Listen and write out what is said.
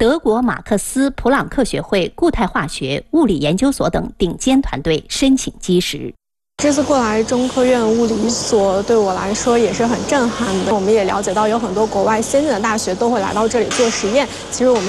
德国马克思普朗克学会固态化学物理研究所等顶尖团队申请基石。 这次过来中科院物理所，对我来说也是很震撼的。我们也了解到，有很多国外先进的大学都会来到这里做实验。其实我们